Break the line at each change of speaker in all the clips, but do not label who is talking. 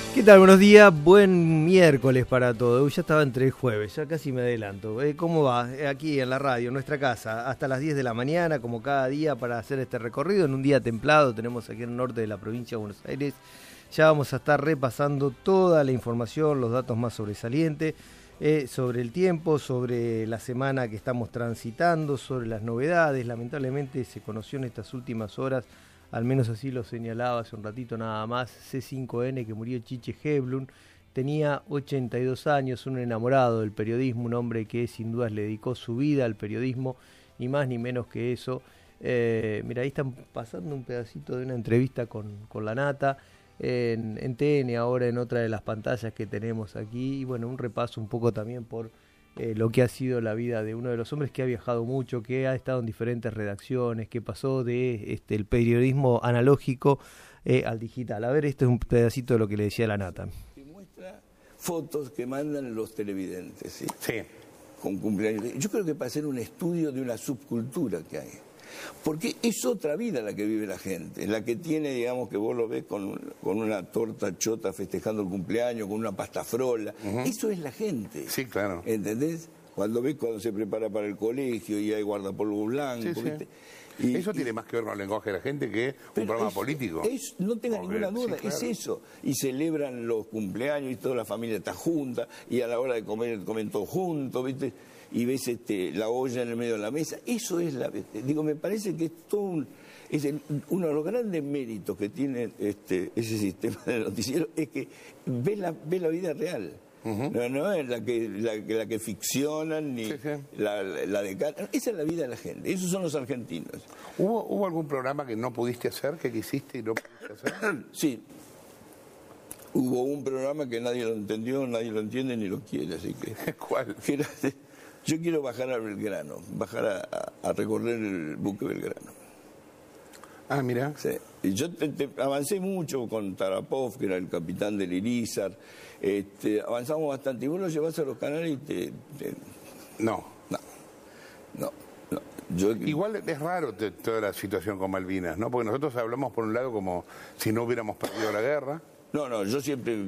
¿Qué tal? Buenos días, buen miércoles para todos. Ya estaba entre el jueves, ya casi me adelanto. ¿Cómo va? Aquí en la radio, en nuestra casa, hasta las 10 de la mañana, como cada día, para hacer este recorrido. En un día templado, tenemos aquí en el norte de la provincia de Buenos Aires. Ya vamos a estar repasando toda la información, los datos más sobresalientes, sobre el tiempo, sobre la semana que estamos transitando, sobre las novedades. Lamentablemente se conoció en estas últimas horas, al menos así lo señalaba hace un ratito nada más, C5N, que murió Chiche Heblum. Tenía 82 años, un enamorado del periodismo, un hombre que sin dudas le dedicó su vida al periodismo, ni más ni menos que eso. Mira, ahí están pasando un pedacito de una entrevista con la Nata, en TN, ahora en otra de las pantallas que tenemos aquí, y bueno, un repaso un poco también por lo que ha sido la vida de uno de los hombres que ha viajado mucho, que ha estado en diferentes redacciones, que pasó de el periodismo analógico al digital. A ver, este es un pedacito de lo que le decía la Nata.
Que muestra fotos que mandan los televidentes, ¿sí?
Sí.
Con cumpleaños. Yo creo que para hacer un estudio de una subcultura que hay. Porque es otra vida la que vive la gente, la que tiene, digamos, que vos lo ves con una torta chota festejando el cumpleaños, con una pasta frola. Eso es la gente.
Sí, claro.
¿Entendés? Cuando se prepara para el colegio y hay guardapolvo blanco.
Sí, sí. Eso tiene más que ver con el lenguaje de la gente que un programa político.
No tenga ninguna duda,
sí, claro.
Es eso. Y celebran los cumpleaños y toda la familia está junta, y a la hora de comer comen todos juntos, ¿viste? Y ves la olla en el medio de la mesa. Eso es me parece que es todo uno de los grandes méritos que tiene ese sistema de noticiero es que ve la vida real. No es la que ficcionan ni la de cara. Esa es la vida de la gente. Esos son los argentinos.
¿Hubo algún programa que no pudiste hacer, que quisiste y no pudiste hacer?
Sí. Hubo un programa que nadie lo entendió, nadie lo entiende ni lo quiere, así que...
¿Cuál?
Yo quiero bajar a Belgrano, bajar a recorrer el buque Belgrano.
Ah, mira.
Sí. Y yo avancé mucho con Tarapov, que era el capitán del Irizar. Avanzamos bastante. Y vos lo llevás a los canales y
No. Igual es raro toda la situación con Malvinas, ¿no? Porque nosotros hablamos por un lado como si no hubiéramos perdido la guerra.
No, yo siempre...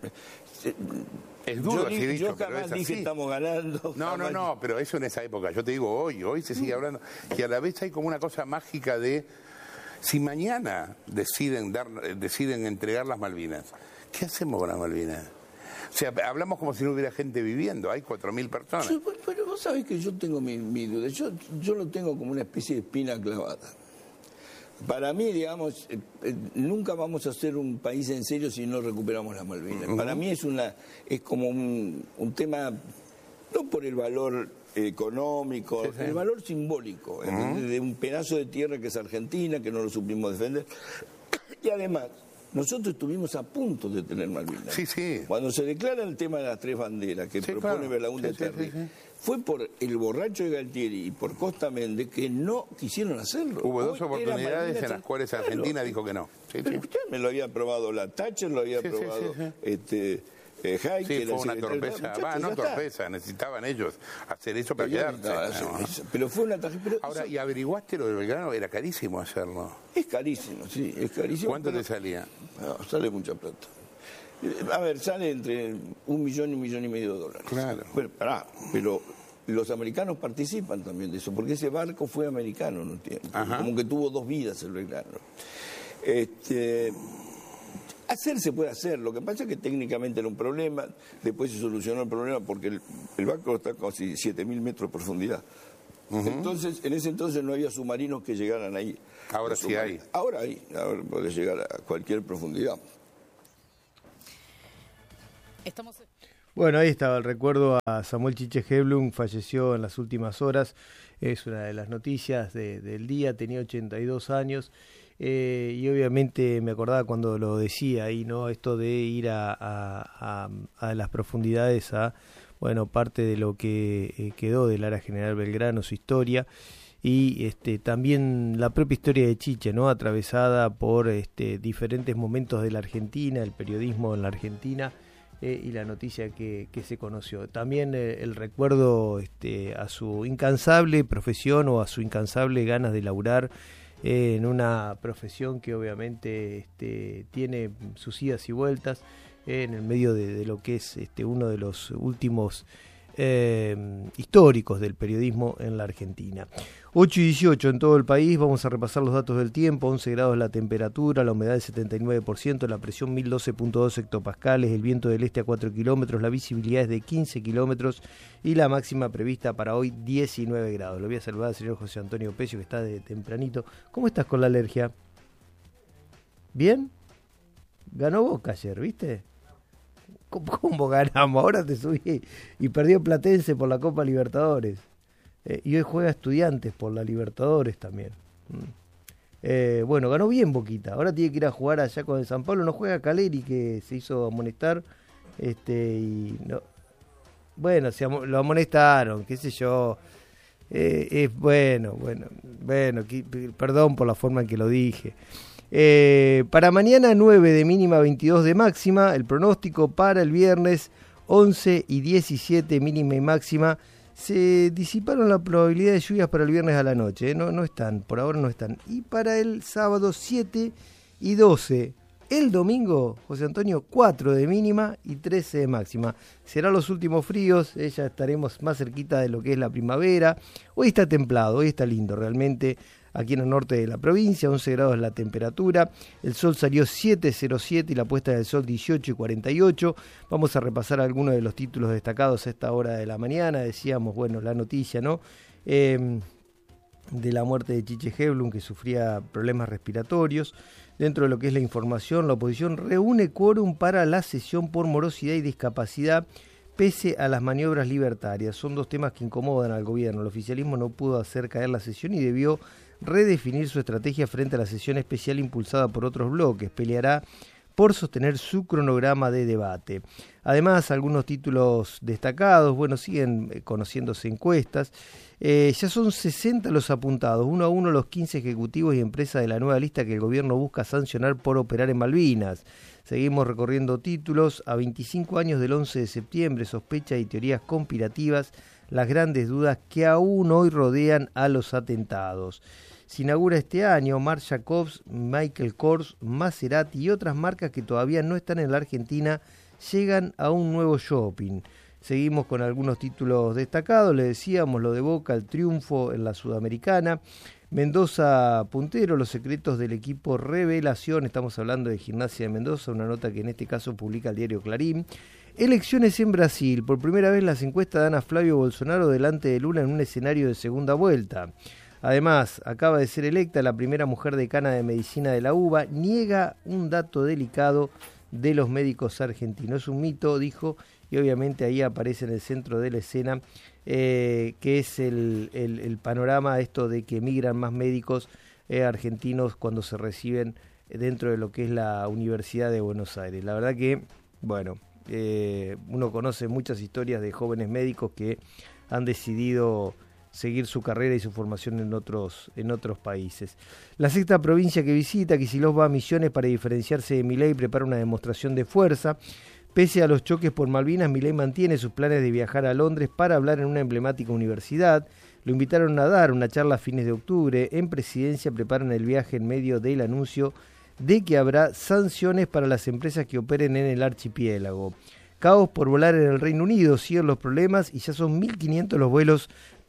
Es duro así dicho,
yo jamás
pero es
dije
así.
Estamos ganando.
No, pero eso en esa época. Yo te digo hoy se sigue hablando. Y a la vez hay como una cosa mágica de... Si mañana deciden entregar las Malvinas, ¿qué hacemos con las Malvinas? O sea, hablamos como si no hubiera gente viviendo, hay 4.000 personas.
Pero vos sabés que yo tengo mi duda. Yo lo tengo como una especie de espina clavada. Para mí, digamos, nunca vamos a ser un país en serio si no recuperamos las Malvinas. Para mí es como un tema, no por el valor económico, el valor simbólico, de un pedazo de tierra que es Argentina, que no lo supimos defender. Y además, nosotros estuvimos a punto de tener Malvinas.
Sí.
Cuando se declara el tema de las tres banderas que propone Belaúnde Terry, fue por el borracho de Galtieri y por Costa Méndez que no quisieron hacerlo.
Hubo dos oportunidades en las cuales Argentina dijo que no.
Pero usted me lo había aprobado la Thatcher, lo había aprobado Hayek.
Sí, fue una torpeza. No torpeza, necesitaban ellos hacer eso para quedarse.
Pero fue una tarjeta.
Ahora, ¿y averiguaste lo del Belgrano? Era carísimo hacerlo.
Es carísimo, sí, es carísimo.
¿Cuánto te salía?
No, sale mucha plata. A ver, sale entre $1 millón y $1,5 millones.
Claro.
Bueno, pero los americanos participan también de eso, porque ese barco fue americano en un tiempo. Como que tuvo dos vidas el Belgrano. Hacer se puede hacer, lo que pasa es que técnicamente era un problema, después se solucionó el problema porque el barco está casi 7.000 metros de profundidad. Entonces, en ese entonces no había submarinos que llegaran ahí.
Ahora sí hay.
Ahora puede llegar a cualquier profundidad.
Bueno, ahí estaba el recuerdo a Samuel Chiche Heblum, falleció en las últimas horas, es una de las noticias del día, tenía 82 años. Y obviamente me acordaba cuando lo decía ahí, ¿no? Esto de ir a las profundidades, parte de lo que quedó del Área General Belgrano, su historia, y también la propia historia de Chiche, ¿no? Atravesada por diferentes momentos de la Argentina, el periodismo en la Argentina, y la noticia que se conoció. También el recuerdo a su incansable profesión o a su incansable ganas de laburar en una profesión que obviamente tiene sus idas y vueltas, en el medio de lo que es uno de los últimos históricos del periodismo en la Argentina. 8:18 en todo el país. Vamos a repasar los datos del tiempo. 11 grados la temperatura, la humedad del 79%, la presión 1012.2 hectopascales, el viento del este a 4 kilómetros, la visibilidad es de 15 kilómetros y la máxima prevista para hoy 19 grados. Lo voy a saludar al señor José Antonio Pecio, que está de tempranito. ¿Cómo estás con la alergia? ¿Bien? Ganó Boca ayer, ¿viste? ¿Cómo ganamos? Ahora te subí y perdió Platense por la Copa Libertadores. Y hoy juega Estudiantes por la Libertadores también. Bueno, ganó bien Boquita. Ahora tiene que ir a jugar allá con el San Pablo. No juega Caleri, que se hizo amonestar. Y no. Bueno, lo amonestaron, qué sé yo. Bueno, perdón por la forma en que lo dije. Para mañana 9 de mínima, 22 de máxima. El pronóstico para el viernes 11 y 17 mínima y máxima. Se disiparon la probabilidad de lluvias para el viernes a la noche, no están, por ahora no están. Y para el sábado 7 y 12. El domingo, José Antonio, 4 de mínima y 13 de máxima. Serán los últimos fríos, ya estaremos más cerquita de lo que es la primavera. Hoy está templado, hoy está lindo realmente. Aquí en el norte de la provincia, 11 grados la temperatura, el sol salió 7:07 y la puesta del sol 18:48. Vamos a repasar algunos de los títulos destacados a esta hora de la mañana. Decíamos, bueno, la noticia, ¿no? De la muerte de Chiche Hevlun, que sufría problemas respiratorios. Dentro de lo que es la información, la oposición reúne quórum para la sesión por morosidad y discapacidad, pese a las maniobras libertarias. Son dos temas que incomodan al gobierno. El oficialismo no pudo hacer caer la sesión y debió redefinir su estrategia frente a la sesión especial impulsada por otros bloques. Peleará por sostener su cronograma de debate. Además, algunos títulos destacados, bueno, siguen conociéndose encuestas. Ya son 60 los apuntados, uno a uno los 15 ejecutivos y empresas de la nueva lista que el gobierno busca sancionar por operar en Malvinas. Seguimos recorriendo títulos. A 25 años del 11 de septiembre, sospechas y teorías conspirativas, las grandes dudas que aún hoy rodean a los atentados. Se inaugura este año Marc Jacobs, Michael Kors, Maserati y otras marcas que todavía no están en la Argentina llegan a un nuevo shopping. Seguimos con algunos títulos destacados, le decíamos lo de Boca, el triunfo en la Sudamericana. Mendoza puntero, los secretos del equipo revelación, estamos hablando de Gimnasia de Mendoza, una nota que en este caso publica el diario Clarín. Elecciones en Brasil, por primera vez las encuestas dan a Flavio Bolsonaro delante de Lula en un escenario de segunda vuelta. Además, acaba de ser electa la primera mujer decana de medicina de la UBA, niega un dato delicado de los médicos argentinos. Es un mito, dijo, y obviamente ahí aparece en el centro de la escena, que es el panorama esto de que migran más médicos argentinos cuando se reciben dentro de lo que es la Universidad de Buenos Aires. La verdad que, bueno, uno conoce muchas historias de jóvenes médicos que han decidido seguir su carrera y su formación en otros países. La sexta provincia que visita, Kicillof va a Misiones para diferenciarse de Milei, prepara una demostración de fuerza. Pese a los choques por Malvinas, Milei mantiene sus planes de viajar a Londres para hablar en una emblemática universidad. Lo invitaron a dar una charla a fines de octubre. En Presidencia preparan el viaje en medio del anuncio de que habrá sanciones para las empresas que operen en el archipiélago. Caos por volar en el Reino Unido, siguen los problemas y ya son 1.500 los vuelos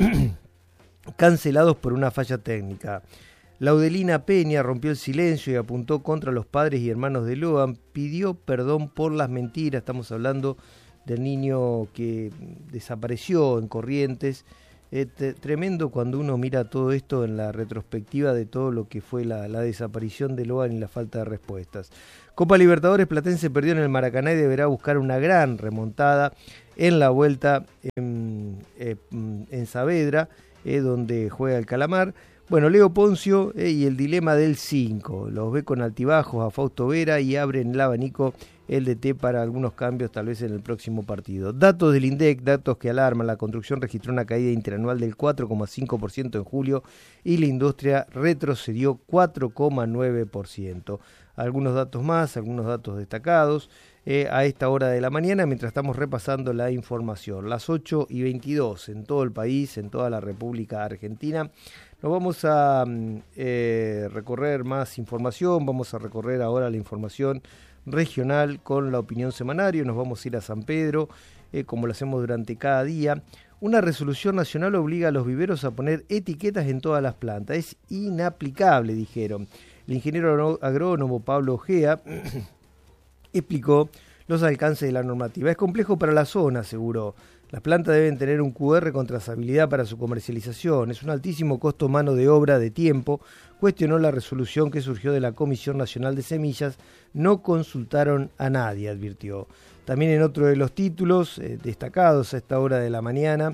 cancelados por una falla técnica. Laudelina Peña rompió el silencio y apuntó contra los padres y hermanos de Loan, pidió perdón por las mentiras. Estamos hablando del niño que desapareció en Corrientes. Tremendo cuando uno mira todo esto en la retrospectiva de todo lo que fue la desaparición de Loan y la falta de respuestas. Copa Libertadores, Platense perdió en el Maracaná y deberá buscar una gran remontada en la vuelta en Saavedra, donde juega el Calamar. Bueno, Leo Poncio y el dilema del 5. Los ve con altibajos a Fausto Vera y abren el abanico el DT para algunos cambios tal vez en el próximo partido. Datos del INDEC, datos que alarman. La construcción registró una caída interanual del 4,5% en julio y la industria retrocedió 4,9%. Algunos datos más, algunos datos destacados. a esta hora de la mañana, mientras estamos repasando la información. Las 8:22 en todo el país, en toda la República Argentina. Nos vamos a recorrer más información, vamos a recorrer ahora la información regional con la opinión semanario, nos vamos a ir a San Pedro, como lo hacemos durante cada día. Una resolución nacional obliga a los viveros a poner etiquetas en todas las plantas. Es inaplicable, dijeron. El ingeniero agrónomo Pablo Ojea explicó los alcances de la normativa. Es complejo para la zona, aseguró. Las plantas deben tener un QR con trazabilidad para su comercialización. Es un altísimo costo mano de obra, de tiempo. Cuestionó la resolución que surgió de la Comisión Nacional de Semillas. No consultaron a nadie, advirtió. También en otro de los títulos destacados a esta hora de la mañana,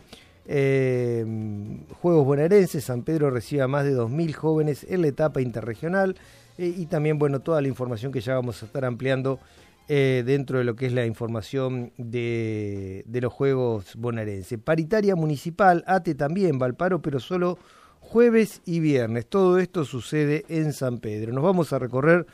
Juegos Bonaerenses, San Pedro recibe a más de 2.000 jóvenes en la etapa interregional y también, bueno, toda la información que ya vamos a estar ampliando dentro de lo que es la información de los Juegos Bonaerenses. Paritaria municipal, ATE también va al paro, pero solo jueves y viernes. Todo esto sucede en San Pedro. Nos vamos a recorrer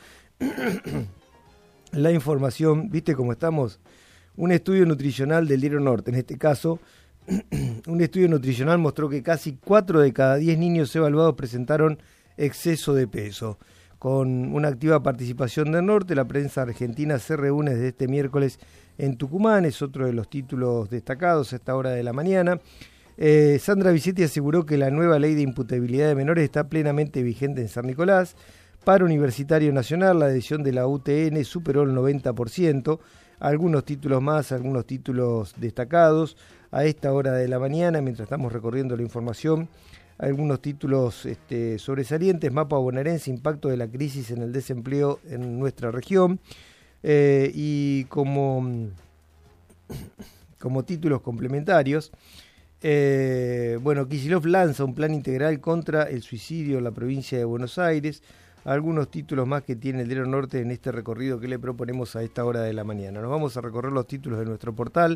la información, ¿viste cómo estamos? Un estudio nutricional del Diario Norte, en este caso, un estudio nutricional mostró que casi 4 de cada 10 niños evaluados presentaron exceso de peso. Con una activa participación del Norte, la prensa argentina se reúne desde este miércoles en Tucumán, es otro de los títulos destacados a esta hora de la mañana. Sandra Vicenti aseguró que la nueva ley de imputabilidad de menores está plenamente vigente en San Nicolás. Paro Universitario Nacional, la adhesión de la UTN superó el 90%. Algunos títulos más, algunos títulos destacados a esta hora de la mañana, mientras estamos recorriendo la información. Algunos títulos sobresalientes: mapa bonaerense, impacto de la crisis en el desempleo en nuestra región. Y como títulos complementarios, Kicillof lanza un plan integral contra el suicidio en la provincia de Buenos Aires. Algunos títulos más que tiene el Diario Norte en este recorrido que le proponemos a esta hora de la mañana. Nos vamos a recorrer los títulos de nuestro portal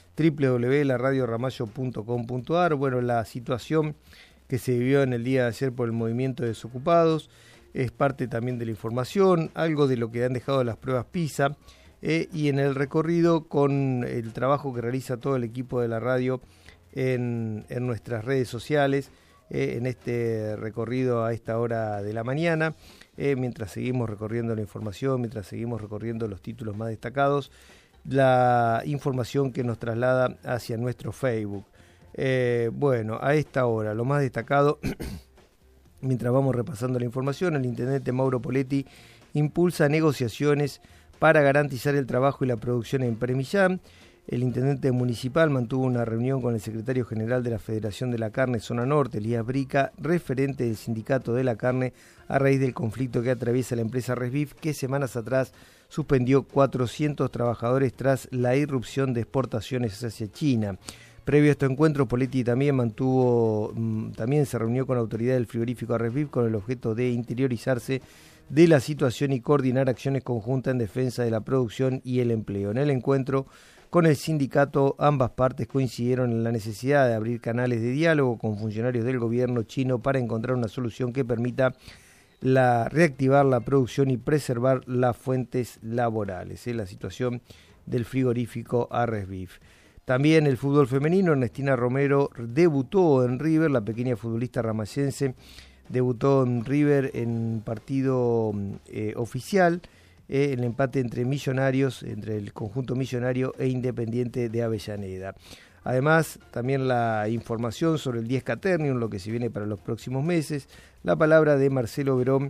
www.laradioramallo.com.ar. Bueno, la situación que se vivió en el día de ayer por el movimiento de desocupados es parte también de la información, algo de lo que han dejado las pruebas PISA, y en el recorrido con el trabajo que realiza todo el equipo de la radio en nuestras redes sociales, en este recorrido a esta hora de la mañana, mientras seguimos recorriendo la información, mientras seguimos recorriendo los títulos más destacados, la información que nos traslada hacia nuestro Facebook. A esta hora, lo más destacado, mientras vamos repasando la información, el intendente Mauro Poletti impulsa negociaciones para garantizar el trabajo y la producción en Peremillán. El intendente municipal mantuvo una reunión con el secretario general de la Federación de la Carne Zona Norte, Elías Brica, referente del sindicato de la carne, a raíz del conflicto que atraviesa la empresa Resbif, que semanas atrás suspendió 400 trabajadores tras la irrupción de exportaciones hacia China. Previo a este encuentro, Poletti también se reunió con la autoridad del frigorífico Resbif con el objeto de interiorizarse de la situación y coordinar acciones conjuntas en defensa de la producción y el empleo. En el encuentro con el sindicato, ambas partes coincidieron en la necesidad de abrir canales de diálogo con funcionarios del gobierno chino para encontrar una solución que permita reactivar la producción y preservar las fuentes laborales. La situación del frigorífico Resbif. También el fútbol femenino, Ernestina Romero debutó en River, la pequeña futbolista ramayense debutó en River en partido oficial, el empate entre el conjunto millonario e Independiente de Avellaneda. Además, también la información sobre el 10 Caternium, lo que se viene para los próximos meses, la palabra de Marcelo Verón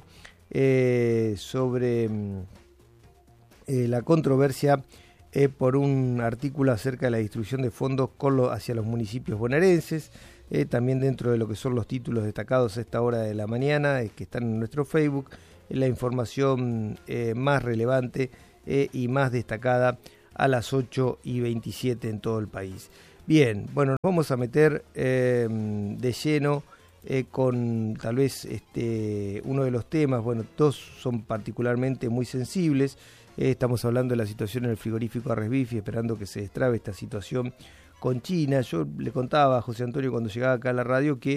sobre la controversia por un artículo acerca de la distribución de fondos hacia los municipios bonaerenses, también dentro de lo que son los títulos destacados a esta hora de la mañana, que están en nuestro Facebook, la información más relevante y más destacada a las 8:27 en todo el país. Bien, bueno, nos vamos a meter de lleno con tal vez uno de los temas, bueno, dos son particularmente muy sensibles. Estamos hablando de la situación en el frigorífico Resbif y esperando que se destrabe esta situación con China. Yo le contaba a José Antonio cuando llegaba acá a la radio que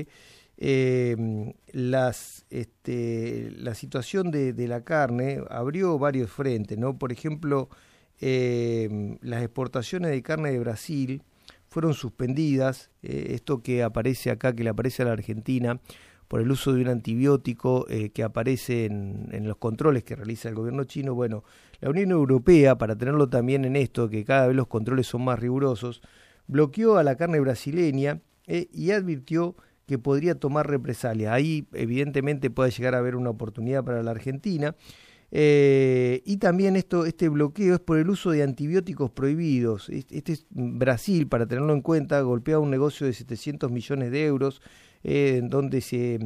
la situación de la carne abrió varios frentes, ¿no? Por ejemplo, las exportaciones de carne de Brasil fueron suspendidas, esto que aparece acá, que le aparece a la Argentina, por el uso de un antibiótico que aparece en los controles que realiza el gobierno chino. Bueno, la Unión Europea, para tenerlo también en esto, que cada vez los controles son más rigurosos, bloqueó a la carne brasileña y advirtió que podría tomar represalias. Ahí evidentemente puede llegar a haber una oportunidad para la Argentina. Y también este bloqueo es por el uso de antibióticos prohibidos. Brasil, para tenerlo en cuenta, golpea un negocio de 700 millones de euros, en donde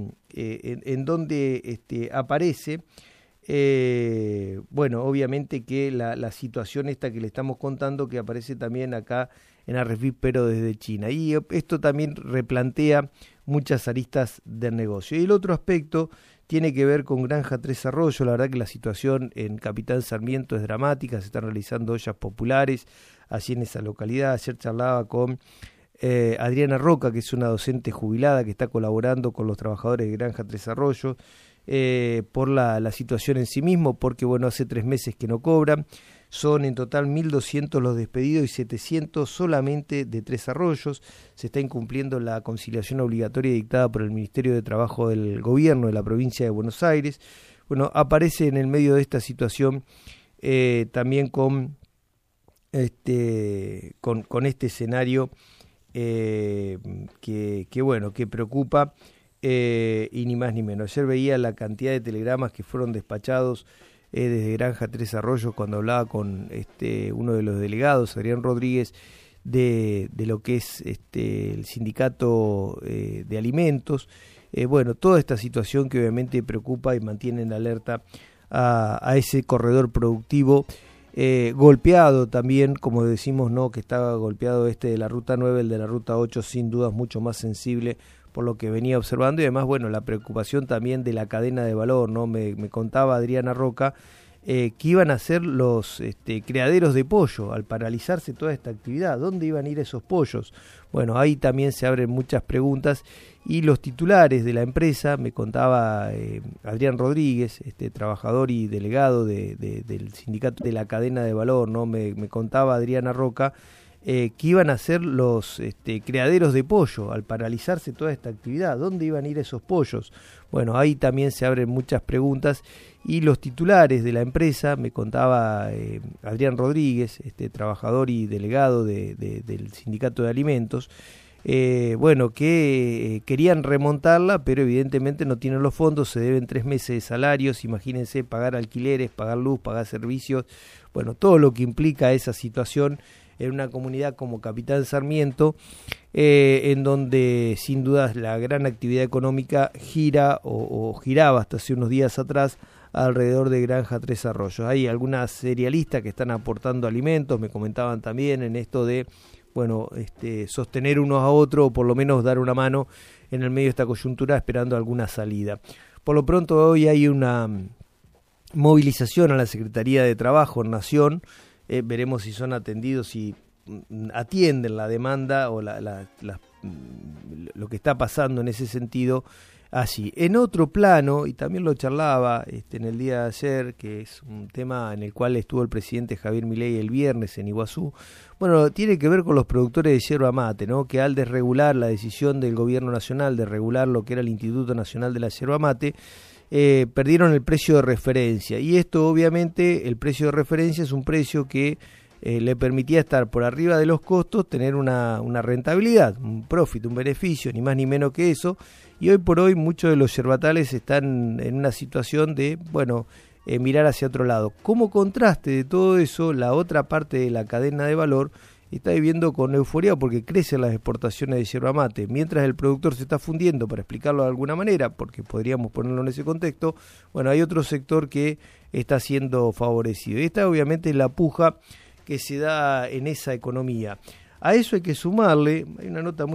aparece, bueno, obviamente que la situación esta que le estamos contando, que aparece también acá en Arrefit, pero desde China. Y esto también replantea muchas aristas del negocio. Y el otro aspecto tiene que ver con Granja Tres Arroyos. La verdad que la situación en Capitán Sarmiento es dramática, se están realizando ollas populares allí en esa localidad. Ayer charlaba con Adriana Roca, que es una docente jubilada que está colaborando con los trabajadores de Granja Tres Arroyos por la situación en sí mismo, porque bueno, hace 3 meses que no cobran. Son en total 1.200 los despedidos y 700 solamente de Tres Arroyos. Se está incumpliendo la conciliación obligatoria dictada por el Ministerio de Trabajo del Gobierno de la provincia de Buenos Aires. Bueno, aparece en el medio de esta situación también con este escenario que preocupa y ni más ni menos. Ayer veía la cantidad de telegramas que fueron despachados desde Granja Tres Arroyos cuando hablaba con uno de los delegados, Adrián Rodríguez, de lo que es el sindicato de alimentos. Bueno, toda esta situación que obviamente preocupa y mantiene en alerta a ese corredor productivo golpeado también, como decimos, ¿no?, que estaba golpeado de la Ruta 9, el de la Ruta 8, sin dudas mucho más sensible por lo que venía observando, y además, bueno, la preocupación también de la cadena de valor, ¿no? Me contaba Adriana Roca que iban a ser los criaderos de pollo al paralizarse toda esta actividad. ¿Dónde iban a ir esos pollos? Bueno, ahí también se abren muchas preguntas, y los titulares de la empresa, me contaba Adrián Rodríguez, trabajador y delegado del sindicato de la cadena de valor, ¿no? Me contaba Adriana Roca que iban a ser los criaderos de pollo al paralizarse toda esta actividad. ¿Dónde iban a ir esos pollos? Bueno, ahí también se abren muchas preguntas, y los titulares de la empresa, me contaba Adrián Rodríguez, trabajador y delegado del sindicato de alimentos, bueno, que querían remontarla, pero evidentemente no tienen los fondos, se deben 3 meses de salarios, imagínense, pagar alquileres, pagar luz, pagar servicios, bueno, todo lo que implica esa situación en una comunidad como Capitán Sarmiento, en donde sin dudas la gran actividad económica gira o giraba hasta hace unos días atrás alrededor de Granja Tres Arroyos. Hay algunas cerealistas que están aportando alimentos, me comentaban también en esto de, bueno, sostener unos a otros, o por lo menos dar una mano en el medio de esta coyuntura, esperando alguna salida. Por lo pronto hoy hay una movilización a la Secretaría de Trabajo en Nación. Veremos si son atendidos, si atienden la demanda o lo que está pasando en ese sentido allí. En otro plano, y también lo charlaba en el día de ayer, que es un tema en el cual estuvo el presidente Javier Milei el viernes en Iguazú, bueno, tiene que ver con los productores de yerba mate, ¿no?, que al desregular la decisión del gobierno nacional de regular lo que era el Instituto Nacional de la Yerba Mate, perdieron el precio de referencia, y esto obviamente, el precio de referencia es un precio que le permitía estar por arriba de los costos, tener una rentabilidad, un profit, un beneficio, ni más ni menos que eso, y hoy por hoy muchos de los yerbatales están en una situación de, bueno, mirar hacia otro lado. Como contraste de todo eso, la otra parte de la cadena de valor está viviendo con euforia porque crecen las exportaciones de yerba mate, mientras el productor se está fundiendo, para explicarlo de alguna manera, porque podríamos ponerlo en ese contexto. Bueno, hay otro sector que está siendo favorecido, y esta obviamente es la puja que se da en esa economía. A eso hay que sumarle, hay una nota muy